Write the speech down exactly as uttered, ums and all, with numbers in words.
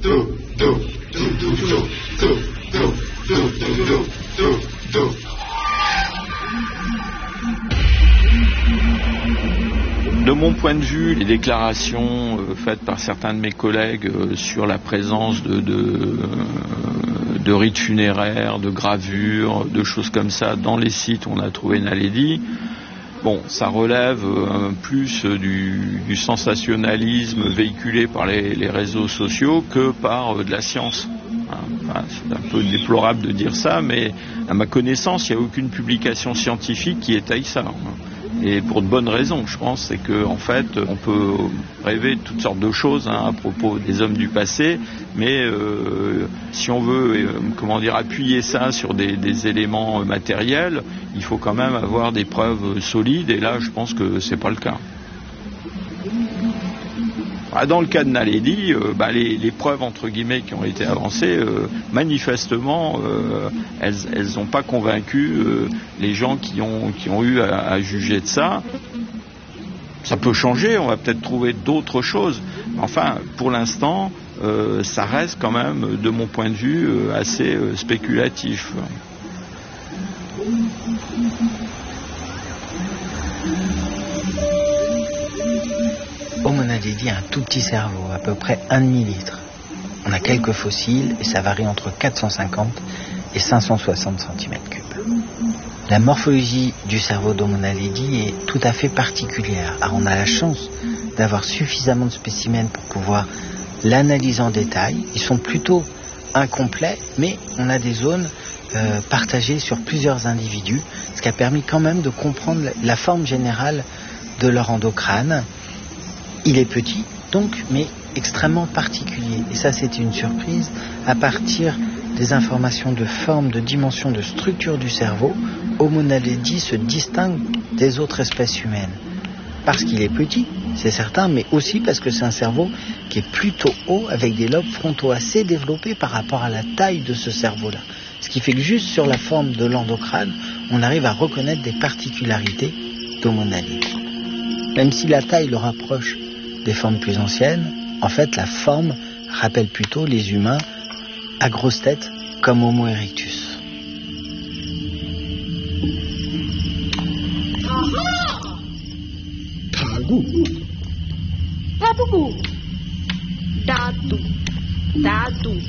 De mon point de vue, les déclarations euh, faites par certains de mes collègues euh, sur la présence de, de, euh, de rites funéraires, de gravures, de choses comme ça dans les sites où on a trouvé Naledi, bon, ça relève euh, plus du, du sensationnalisme véhiculé par les, les réseaux sociaux que par euh, de la science. Enfin, c'est un peu déplorable de dire ça, mais à ma connaissance, il n'y a aucune publication scientifique qui étaye ça. Et pour de bonnes raisons, je pense, c'est qu'en en fait, on peut rêver de toutes sortes de choses hein, à propos des hommes du passé, mais euh, si on veut, euh, comment dire, appuyer ça sur des, des éléments matériels, il faut quand même avoir des preuves solides, et là, je pense que c'est pas le cas. Dans le cas de Naledi, euh, bah, les, les preuves entre guillemets qui ont été avancées, euh, manifestement, euh, elles n'ont pas convaincu euh, les gens qui ont, qui ont eu à, à juger de ça. Ça peut changer, on va peut-être trouver d'autres choses. Enfin, pour l'instant, euh, ça reste quand même, de mon point de vue, euh, assez euh, spéculatif. Homo naledi a un tout petit cerveau, à peu près un demi-litre. On a quelques fossiles et ça varie entre quatre cent cinquante et cinq cent soixante centimètres cubes. La morphologie du cerveau d'Homo naledi est tout à fait particulière. Alors on a la chance d'avoir suffisamment de spécimens pour pouvoir l'analyser en détail. Ils sont plutôt incomplets, mais on a des zones euh, partagées sur plusieurs individus, ce qui a permis quand même de comprendre la forme générale de leur endocrâne. Il est petit, donc, mais extrêmement particulier. Et ça, c'était une surprise. À partir des informations de forme, de dimension, de structure du cerveau, Homo naledi se distingue des autres espèces humaines. Parce qu'il est petit, c'est certain, mais aussi parce que c'est un cerveau qui est plutôt haut, avec des lobes frontaux assez développés par rapport à la taille de ce cerveau-là. Ce qui fait que juste sur la forme de l'endocrâne, on arrive à reconnaître des particularités d'Homo naledi. Même si la taille le rapproche des formes plus anciennes, en fait la forme rappelle plutôt les humains à grosse tête comme Homo erectus. Tagu. Datu. Datu.